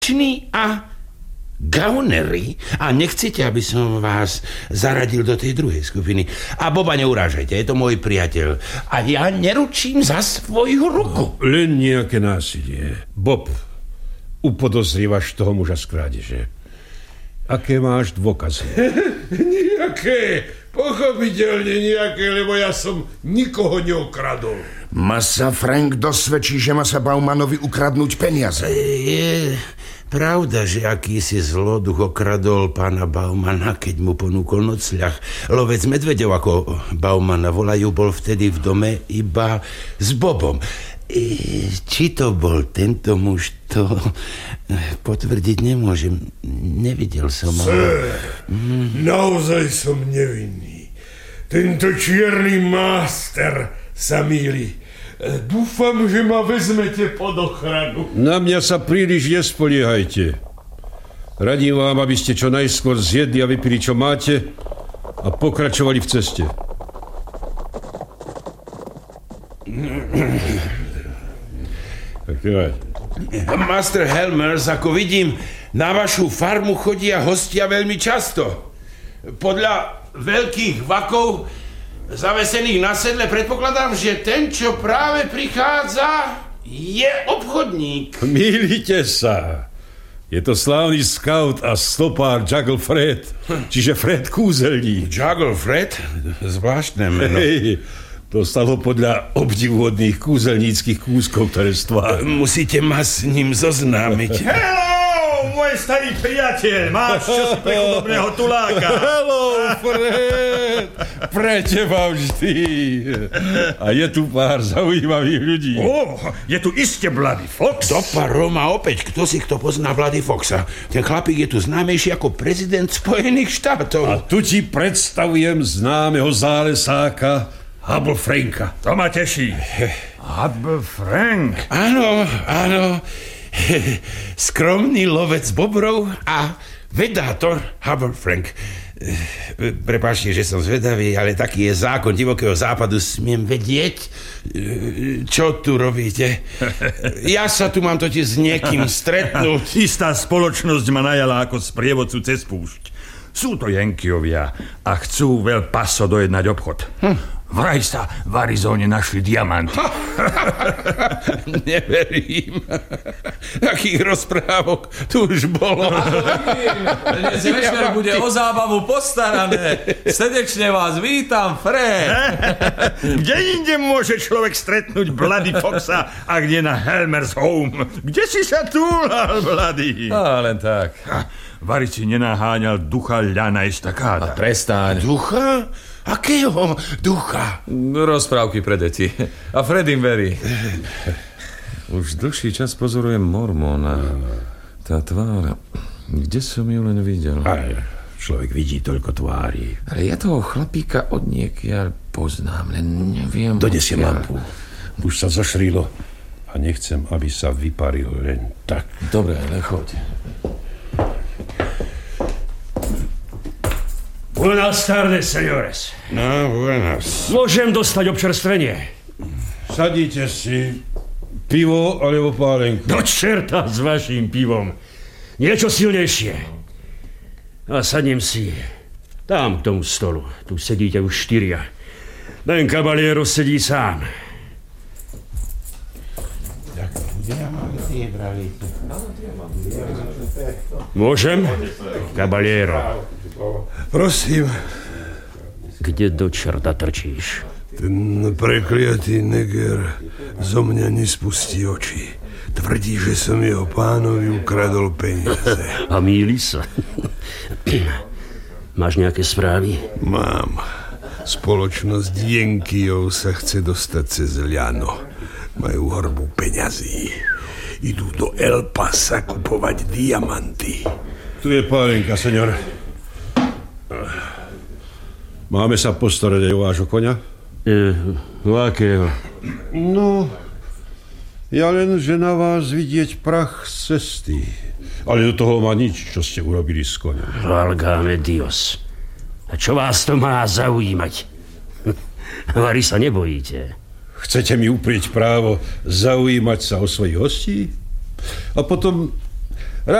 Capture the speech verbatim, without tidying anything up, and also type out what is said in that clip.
a gaunery. A nechcete, aby som vás zaradil do tej druhej skupiny. A Boba neurážajte, je to môj priateľ. A ja neručím za svoju ruku. Len nejaké násilie. Bob, upodozrievaš toho muža z krádeže. Aké máš dôkazy? Nejaké. Pochopiteľne nejaké, lebo ja som nikoho neokradol. Masa Frank dosvedčí, že má sa Baumanovi ukradnúť peniaze. Je pravda, že akýsi zloduch okradol pána Baumana, keď mu ponúkol nocľah. Lovec medveďov, ako Baumana volajú, bol vtedy v dome iba s Bobom. Či to bol tento muž, to potvrdiť nemôžem. Nevidel som ho. Mm. Naozaj som nevinný. Tento čierny máster sa mýli. Dúfam, že ma vezmete pod ochranu. Na mňa sa príliš nespoliehajte. Radím vám, aby ste čo najskôr zjedli a vypili, čo máte, a pokračovali v ceste. Master Helmers, ako vidím, na vašu farmu chodia hostia veľmi často. Podľa veľkých vakov zavesených na sedle predpokladám, že ten, čo práve prichádza, je obchodník. Mýlite sa. Je to slávny scout a stopár Juggle Fred, čiže Fred Kúzelník. Juggle Fred? Zvláštne meno. Hej, dostal ho podľa obdivuhodných kúzelníckých kúskov, ktoré stvárne. Musíte ma s ním zoznámiť. Hello, môj starý priateľ, máš čosi pre chudobného tuláka. Hello, Fred, pre teba vždy. A je tu pár zaujímavých ľudí. Oh, je tu iste Bloody Fox. Do Roma opäť, kto si kto pozná Bloody Foxa. Ten chlapík je tu známejší ako prezident Spojených štátov. A tu ti predstavujem známeho zálesáka Hubble Franka. To ma teší. Hubble Frank. Áno, áno. Skromný lovec bobrov a vedátor Hubble Frank. Prepáčte, že som zvedavý, ale taký je zákon divokého západu. Smiem vedieť, čo tu robíte. Ja sa tu mám totiž s niekým stretnúť. Istá spoločnosť ma najala ako sprievodcu cez púšť. Sú to Yankeevia a chcú veľ paso dojednať obchod. Hm. Vraj sa v Arizóne našli diamanty. Neverím. Akých rozprávok tu už bolo. Dnes večer bude o zábavu postarané. Srdečne vás vítam, Fred. Kde inde môže človek stretnúť Bloody Foxa, ak nie na Helmer's Home? Kde si sa túlal, Bloody? Á, len tak. Vari si nenaháňal ducha ľana estakáda. A prestaň. Ducha? Akého ducha? Rozprávky pre deti. A Fred im verí. Už dlhší čas pozorujem Mormona. Tá tvár, kde som ju len videl? Aj, človek vidí toľko tvári. Ale ja toho chlapíka od niekiaľ poznám, len neviem... Donesiem lampu. Už sa zašrilo a nechcem, aby sa vyparil len tak. Dobre, ale choď. Buenas tardes, señores. No, buenas. Môžem dostať občerstvenie? Sadíte si. Pivo alebo pálenku? Do čerta s vaším pivom. Niečo silnejšie. A sadnem si tam k tomu stolu. Tu sedíte už štyria. Ten kabaliero sedí sám. Môžem? Kabaliero. Prosím. Kde do čerta trčíš? Ten prekliatý neger zo mňa nespustí oči. Tvrdí, že som jeho pánovi ukradol peniaze. A mýli sa. Máš nejaké správy? Mám. Spoločnosť Yankeeov sa chce dostať cez ľano. Majú horbu peňazí. Idú do El Pasa kupovať diamanty. Tu je pálenka, seňor. Máme sa postarať aj o vášho koňa? E, o akého? No, ja len, že na vás vidieť prach z cesty. Ale do toho má nič, čo ste urobili s koňom. Valgáme Dios. A čo vás to má zaujímať? Vari sa nebojíte. Chcete mi uprieť právo zaujímať sa o svojich hostí? A potom